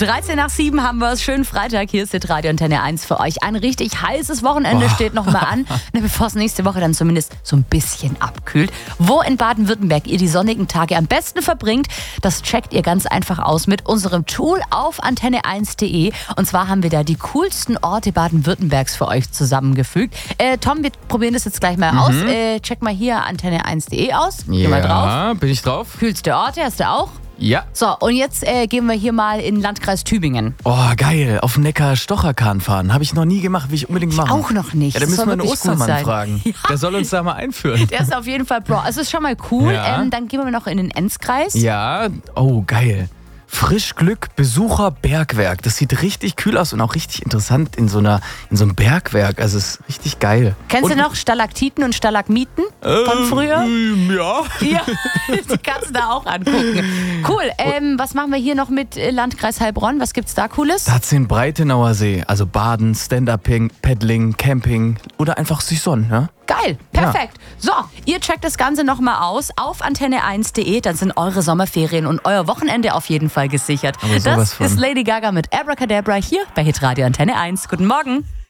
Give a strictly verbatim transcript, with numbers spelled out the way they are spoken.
dreizehn nach sieben haben wir es. Schönen Freitag. Hier ist die Radio Antenne eins für euch. Ein richtig heißes Wochenende Boah. steht noch mal an. Bevor es nächste Woche dann zumindest so ein bisschen abkühlt. Wo in Baden-Württemberg ihr die sonnigen Tage am besten verbringt, das checkt ihr ganz einfach aus mit unserem Tool auf antenne eins punkt de. Und zwar haben wir da die coolsten Orte Baden-Württembergs für euch zusammengefügt. Äh, Tom, wir probieren das jetzt gleich mal mhm. aus. Äh, check mal hier antenne eins punkt de aus. Geh ja, mal drauf. bin ich drauf. Kühlste Orte hast du auch? Ja. So, und jetzt äh, gehen wir hier mal in den Landkreis Tübingen. Oh, geil. Auf dem Neckar Stocherkahn fahren. Habe ich noch nie gemacht, will ich unbedingt machen. Auch noch nicht. Ja, da Das müssen soll wir einen wirklich gut Ostermann sein. fragen. Ja. Der soll uns da mal einführen. Der ist auf jeden Fall Pro. Also ist schon mal cool. Ja. Ähm, dann gehen wir noch in den Enzkreis. Ja, oh, geil. Frischglück Besucher Bergwerk. Das sieht richtig kühl aus und auch richtig interessant in so einer in so einem Bergwerk. Also es ist richtig geil. Kennst und, du noch Stalaktiten und Stalagmiten äh, von früher? Ähm, ja. Ja, die kannst du da auch angucken. Cool. Ähm, was machen wir hier noch mit äh, Landkreis Heilbronn? Was gibt's da Cooles? Da hat's den Breitenauer See. Also Baden, Stand-Up-Paddling, Camping oder einfach sich sonnen, ja? Geil, perfekt. Ja. So, ihr checkt das Ganze nochmal aus auf antenne eins punkt de. Dann sind eure Sommerferien und euer Wochenende auf jeden Fall gesichert. Aber sowas das von. ist Lady Gaga mit Abracadabra hier bei Hitradio Antenne eins. Guten Morgen.